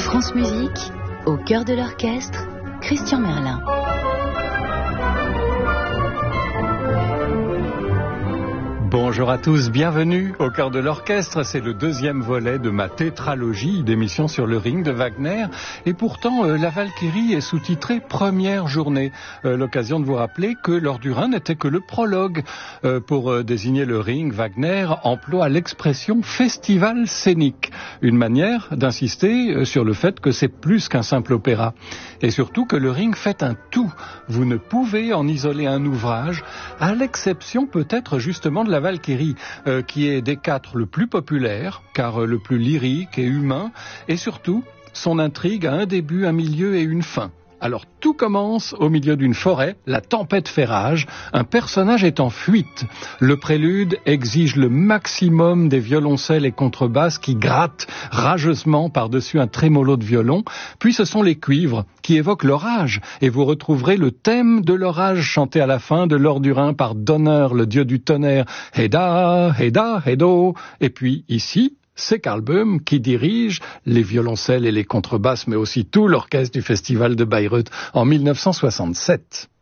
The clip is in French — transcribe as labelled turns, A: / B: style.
A: France Musique, au cœur de l'orchestre, Christian Merlin.
B: Bonjour à tous, bienvenue au cœur de l'orchestre. C'est le deuxième volet de ma tétralogie d'émissions sur le ring de Wagner. Et pourtant, la Valkyrie est sous-titrée Première journée. L'occasion de vous rappeler que L'Heure du Rhin n'était que le prologue. Pour désigner le ring, Wagner emploie l'expression festival scénique. Une manière d'insister sur le fait que c'est plus qu'un simple opéra. Et surtout que le ring fait un tout. Vous ne pouvez en isoler un ouvrage, à l'exception peut-être justement de la Valkyrie, qui est des quatre le plus populaire, car le plus lyrique et humain, et surtout, son intrigue a un début, un milieu et une fin. Alors tout commence au milieu d'une forêt, la tempête fait rage, un personnage est en fuite. Le prélude exige le maximum des violoncelles et contrebasses qui grattent rageusement par-dessus un trémolo de violon, puis ce sont les cuivres qui évoquent l'orage, et vous retrouverez le thème de l'orage chanté à la fin de L'Heure du Rhin par Donner, le dieu du tonnerre, Heda, Heda, Hedo, et puis ici, c'est Karl Böhm qui dirige les violoncelles et les contrebasses, mais aussi tout l'orchestre du Festival de Bayreuth en 1967.